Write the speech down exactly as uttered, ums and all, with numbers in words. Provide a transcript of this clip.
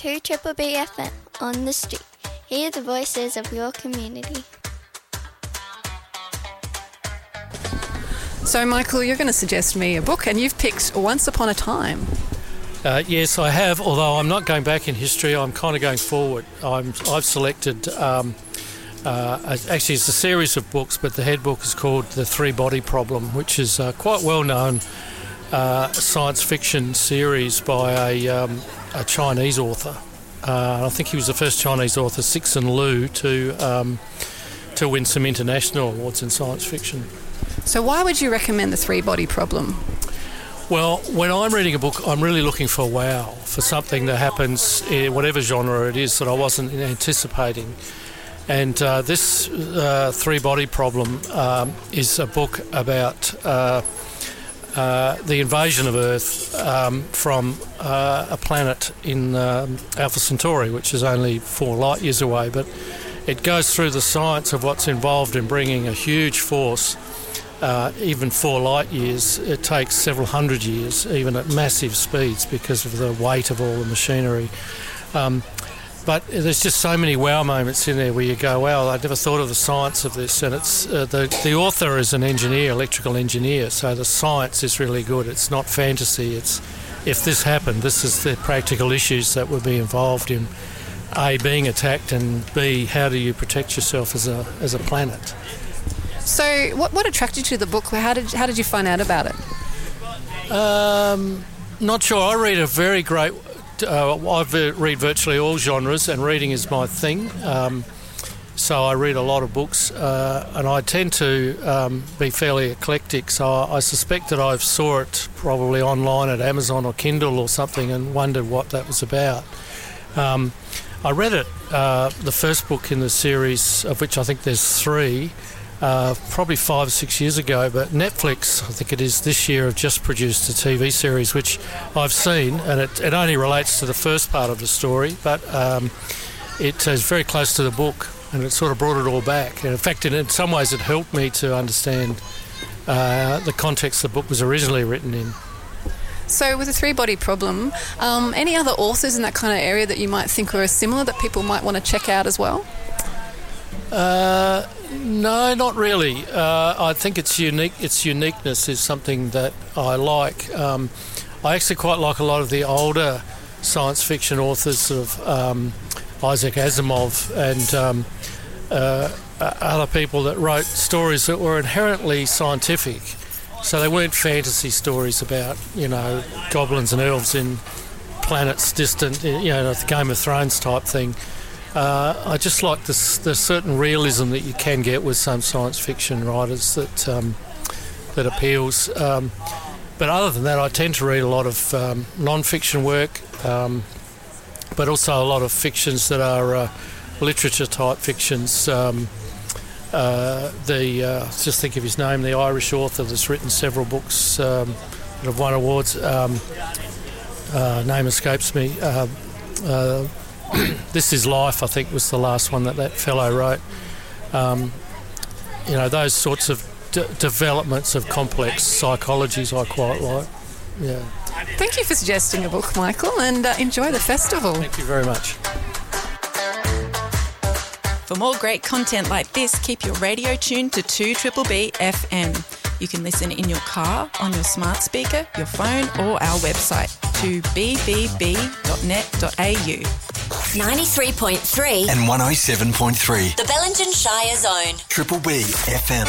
to Triple B F M on the street. Hear the voices of your community. So, Michael, you're going to suggest me a book, and you've picked Once Upon a Time. Uh, yes, I have, although I'm not going back in history, I'm kind of going forward. I'm, I've selected, um, uh, actually it's a series of books, but the head book is called The Three Body Problem, which is a quite well-known uh, science fiction series by a, um, a Chinese author. Uh, I think he was the first Chinese author, Cixin Liu, to, um, to win some international awards in science fiction. So why would you recommend The Three Body Problem? Well, when I'm reading a book, I'm really looking for wow, for something that happens in whatever genre it is that I wasn't anticipating. And uh, this uh, Three Body Problem um, is a book about uh, uh, the invasion of Earth um, from uh, a planet in um, Alpha Centauri, which is only four light years away. But it goes through the science of what's involved in bringing a huge force. Uh, even four light years, it takes several hundred years, even at massive speeds, because of the weight of all the machinery. Um, but there's just so many wow moments in there where you go, wow, I never thought of the science of this. And it's uh, the, the author is an engineer, electrical engineer, so the science is really good. It's not fantasy. It's if this happened, this is the practical issues that would be involved in A, being attacked, and B, how do you protect yourself as a as a planet. So what what attracted you to the book? How did how did you find out about it? Um, not sure. I read a very great... Uh, I read virtually all genres, and reading is my thing. Um, so I read a lot of books, uh, and I tend to um, be fairly eclectic. So I, I suspect that I saw it probably online at Amazon or Kindle or something and wondered what that was about. Um, I read it, uh, the first book in the series, of which I think there's three, Uh, probably five or six years ago, but Netflix, I think it is this year, have just produced a T V series which I've seen, and it, it only relates to the first part of the story, but um, it is very close to the book, and it sort of brought it all back. And in fact, in, in some ways it helped me to understand uh, the context the book was originally written in. So with The Three Body Problem, um, any other authors in that kind of area that you might think are similar that people might want to check out as well? Uh, no, not really. Uh, I think its unique. Its uniqueness is something that I like. Um, I actually quite like a lot of the older science fiction authors of um, Isaac Asimov and um, uh, other people that wrote stories that were inherently scientific. So they weren't fantasy stories about, you know, goblins and elves in planets distant, you know, the Game of Thrones type thing. Uh, I just like this, the certain realism that you can get with some science fiction writers that um, that appeals. Um, but other than that, I tend to read a lot of um, non-fiction work, um, but also a lot of fictions that are uh, literature-type fictions. Um, uh, the uh, just think of his name, the Irish author that's written several books um, that have won awards. Um, uh, name escapes me. Uh, uh, This Is Life, I think, was the last one that that fellow wrote. Um, you know, those sorts of d- developments of complex psychologies I quite like. Yeah. Thank you for suggesting a book, Michael, and uh, enjoy the festival. Thank you very much. For more great content like this, keep your radio tuned to two Triple B F M. You can listen in your car, on your smart speaker, your phone, or our website, to b b b dot net dot a u. ninety-three point three and one oh seven point three. The Bellingen Shire Zone. Triple B F M.